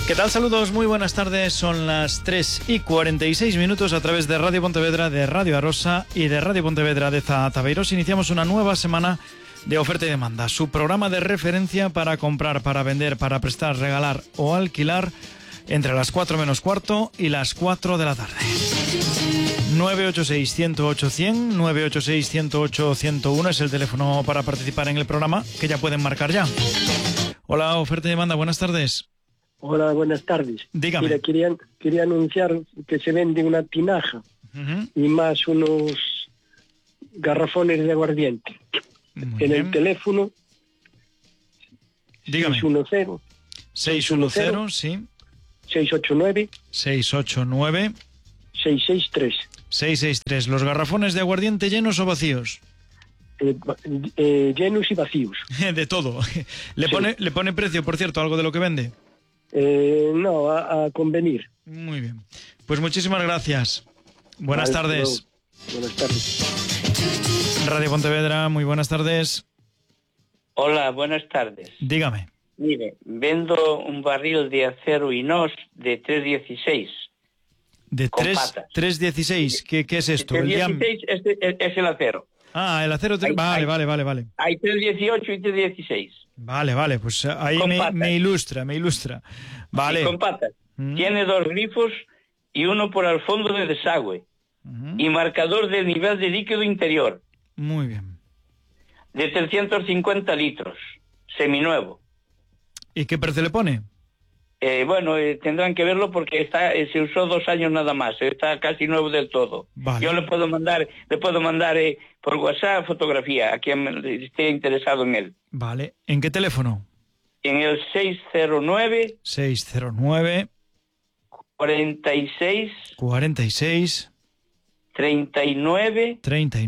¿Qué tal? Saludos, muy buenas tardes. Son las 3:46 a través de Radio Pontevedra, de Radio Arosa y de Radio Pontevedra de Zataveiros. Iniciamos una nueva semana de oferta y demanda. Su programa de referencia para comprar, para vender, para prestar, regalar o alquilar entre las 4 menos cuarto y las 4 de la tarde. 986-108-100, 986-108-101 es el teléfono para participar en el programa, que ya pueden marcar ya. Hola, oferta y demanda, buenas tardes. Hola, buenas tardes. Dígame. Mira, quería anunciar que se vende una tinaja y más unos garrafones de aguardiente. Muy en bien. el teléfono. Dígame. 610, sí. 689 689 663. 663. ¿Los garrafones de aguardiente llenos o vacíos? Llenos y vacíos. De todo. ¿Le pone precio, por cierto, algo de lo que vende? No, a convenir. Muy bien. Pues muchísimas gracias. Buenas Vale, tardes. Buenas tardes. Radio Pontevedra, muy buenas tardes. Hola, buenas tardes. Dígame. Mire, vendo un barril de acero inox de 316. De Con patas. 316, ¿qué es esto? El El 16 es el acero. el acero... Vale. Hay 318 y 316. Vale, pues ahí Con me ilustra. Vale. Sí, con patas. Tiene 2 grifos y uno por el fondo de desagüe. Y marcador del nivel de líquido interior. Muy bien. De 350 litros. Seminuevo. ¿Y qué precio le pone? Tendrán que verlo porque se usó 2 años nada más, está casi nuevo del todo. Vale. Yo le puedo mandar por WhatsApp fotografía a quien esté interesado en él. Vale. ¿En qué teléfono? En el 609 46 39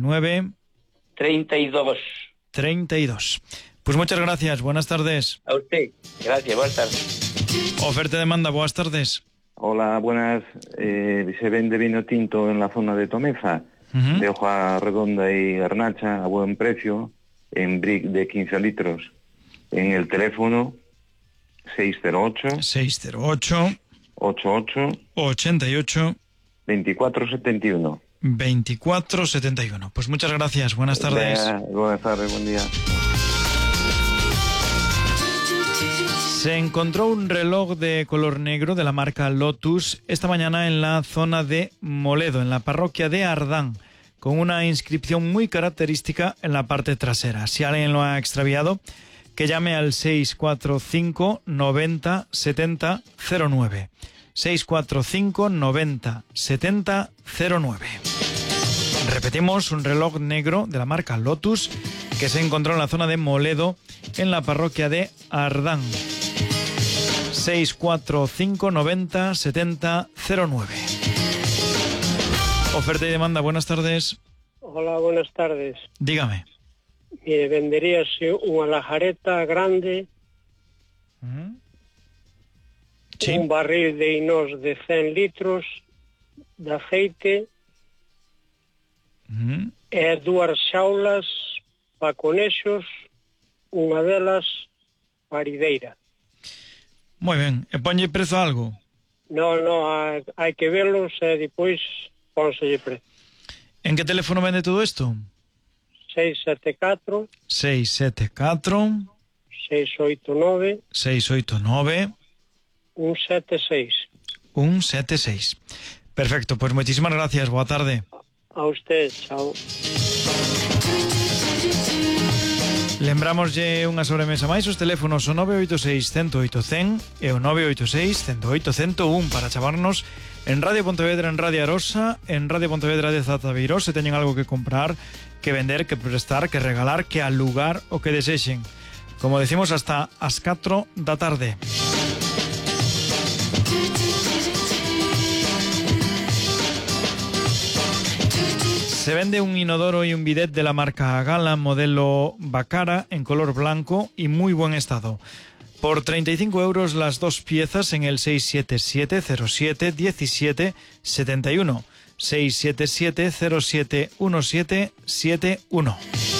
32. Pues muchas gracias, buenas tardes. A usted, gracias, buenas tardes. Oferta de demanda, buenas tardes. Hola, buenas. Se vende vino tinto en la zona de Tomeza, de hoja redonda y garnacha, a buen precio, en brick de 15 litros. En el teléfono 608 88 2471. 2471. Pues muchas gracias, buenas tardes. Buenas tardes, buen día. Se encontró un reloj de color negro de la marca Lotus esta mañana en la zona de Moledo, en la parroquia de Ardán, con una inscripción muy característica en la parte trasera. Si alguien lo ha extraviado, que llame al 645 90 70 09. 645 90 70 09. Repetimos, un reloj negro de la marca Lotus que se encontró en la zona de Moledo, en la parroquia de Ardán. 645 90 70 09. Oferta y demanda, buenas tardes. Hola, buenas tardes. Dígame. Mire, venderíase una lajareta grande, Sí. un barril de inox de 100 litros de aceite e 2 xaulas para conexos, unha delas parideira. Muy bien. ¿Ponlle precio a algo? No, hai que verlos e depois pónselle precio. ¿En qué teléfono vende todo esto? 674 674 689 689 176. 176. Perfecto, pues muchísimas gracias. Boa tarde. A usted, chao. Lembramos unha sobremesa máis. Os teléfonos o 986 108 100 e o 986 108 101 para chamarnos en Radio Pontevedra, en Radio Arosa, en Radio Pontevedra de Zataveiros, se teñen algo que comprar, que vender, que prestar, que regalar, que alugar o que desexen. Como decimos, hasta as 4 da tarde. Se vende un inodoro y un bidet de la marca Gala, modelo Bacara, en color blanco y muy buen estado. Por 35 euros las 2 piezas en el 677 07 17 71. 677 07 17 71.